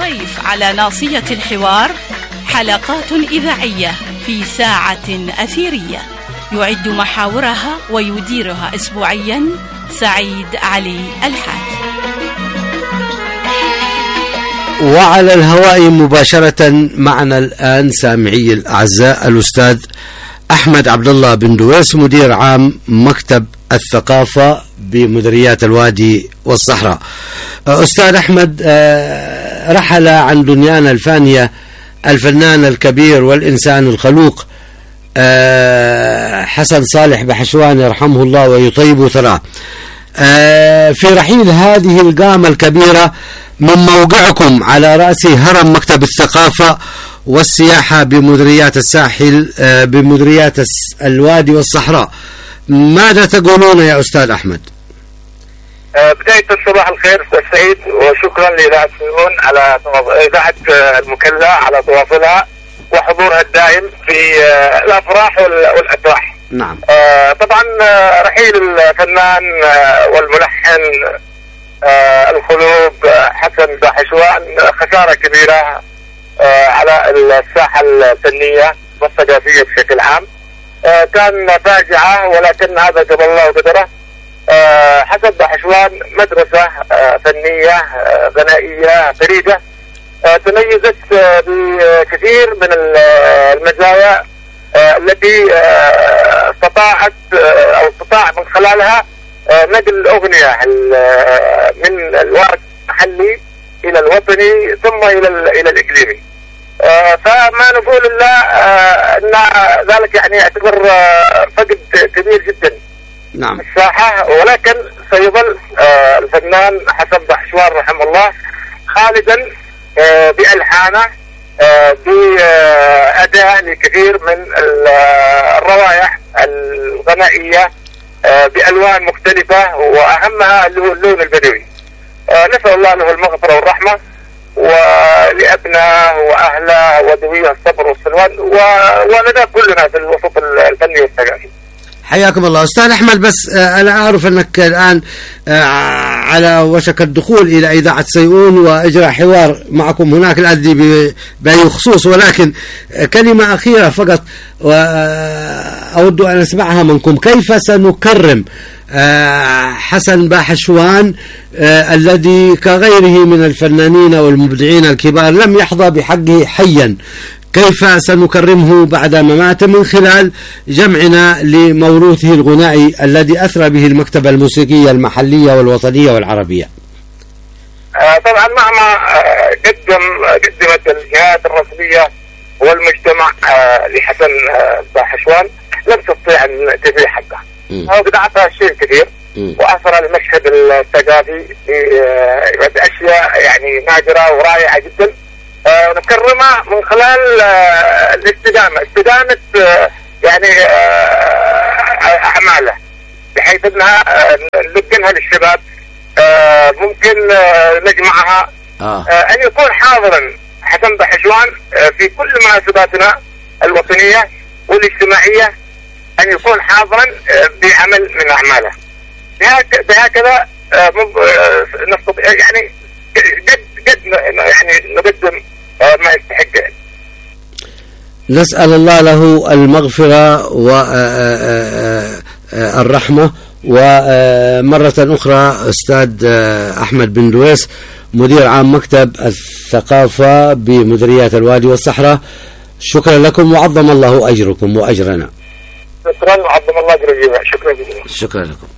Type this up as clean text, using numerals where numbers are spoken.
الضيف على ناصية الحوار حلقات إذاعية في ساعة أثيرية يعد محاورها ويديرها أسبوعيا سعيد علي الحاد. وعلى الهواء مباشرة معنا الآن سامعي الأعزاء الأستاذ أحمد عبد الله بن دويس، مدير عام مكتب الثقافة بمديريات الوادي والصحراء. أستاذ أحمد، رحل عن دنيانا الفانية الفنان الكبير والإنسان الخلوق حسن صالح بحشوان يرحمه الله ويطيب ثراه. في رحيل هذه القامة الكبيرة من موقعكم على رأس هرم مكتب الثقافة والسياحة بمديريات الساحل بمديريات الوادي والصحراء، ماذا تقولون يا أستاذ أحمد؟ بداية صباح الخير أستاذ سعيد، وشكرا لإذاعة سنون على إذاعة المكلا على تواصلها وحضورها الدائم في الأفراح والأتراح. نعم. طبعا رحيل الفنان والملحن الخلوق حسن بحشوان خسارة كبيرة على الساحة الفنية والثقافية بشكل عام. كان فاجعة، ولكن هذا قدر الله وقدره. حسن بحشوان مدرسة فنية غنائية فريدة، تميزت بكثير من المزايا التي استطاع من خلالها نقل الأغنية من الوارد المحلي إلى الوطني ثم إلى الإقليمي. فما نقول إلا أن ذلك يعني يعتبر فقد كبير جدا. نعم. الساحة، ولكن سيظل الفنان حسن بحشوان رحمه الله خالدا بألحانه بأداء لكثير من الروائح الغنائية بألوان مختلفة، وأهمها اللي هو اللون البدوي. نسأل الله له المغفرة والرحمة، ولأبنائه وأهله وذويه الصبر والسلوان، ولنا كلنا في الوسط الفني والثقافي. حياكم الله أستاذ أحمد. بس أنا أعرف أنك الآن على وشك الدخول إلى إذاعة سيئون وإجراء حوار معكم هناك الأدي بأي خصوص، ولكن كلمة أخيرة فقط أود أن أسمعها منكم. كيف سنكرم حسن بحشوان الذي كغيره من الفنانين والمبدعين الكبار لم يحظى بحقه حيا؟ كيف سنكرمه بعد مماته من خلال جمعنا لموروثه الغنائي الذي أثرى به المكتبة الموسيقية المحلية والوطنية والعربية؟ طبعا مهما قدمت الجهات الرسمية والمجتمع لحسن بحشوان لم تستطيع أن تبيع حقه. هو قد أعطى شيء كثير وأثر المشهد الثقافي بأشياء يعني نادرة ورائعة جدا. نكرمها من خلال استدامة يعني أعماله، بحيث أنها نلقنها للشباب. ممكن نجمعها أن يكون حاضرا حسن بحشوان في كل مناسباتنا الوطنية والاجتماعية، أن يكون حاضرا بعمل من أعماله. بهكذا نستطيع يعني قد يعني نقدم ما يستحق. نسأل الله له المغفرة والرحمة. ومرة أخرى أستاذ أحمد بن دويس، مدير عام مكتب الثقافة بمديريات الوادي والصحراء، شكرا لكم وعظم الله أجركم وأجرنا. شكرا وعظم الله أجر الجميع. شكرا جزيلا. شكرا لكم.